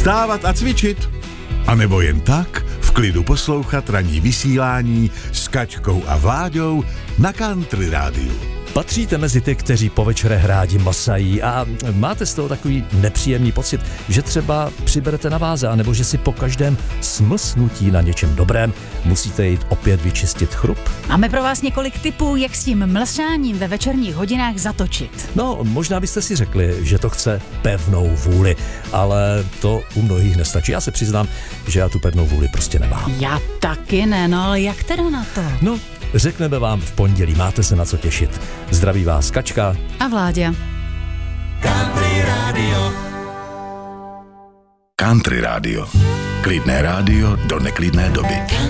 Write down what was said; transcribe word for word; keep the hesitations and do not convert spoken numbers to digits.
Vstávat a cvičit. A nebo jen tak v klidu poslouchat ranní vysílání s Kačkou a Vláďou na Country Rádiu. Patříte mezi ty, kteří po večerech rádi masají a máte z toho takový nepříjemný pocit, že třeba přiberete na váze, anebo že si po každém smlsnutí na něčem dobrém musíte jít opět vyčistit chrup? Máme pro vás několik tipů, jak s tím mlsáním ve večerních hodinách zatočit. No, možná byste si řekli, že to chce pevnou vůli, ale to u mnohých nestačí. Já se přiznám, že já tu pevnou vůli prostě nemám. Já taky ne, no ale jak teda na to? No, řekneme vám v pondělí, máte se na co těšit. Zdraví vás Kačka a Vláďa. Country Radio. Country Radio. Klidné rádio do neklidné doby.